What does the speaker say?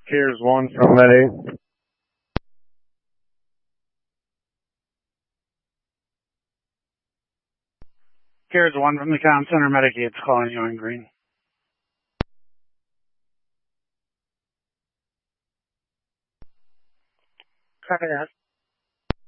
Here's one from Med 8. Here's one from the Comm Center. Medicaid's calling you on green. Copy that.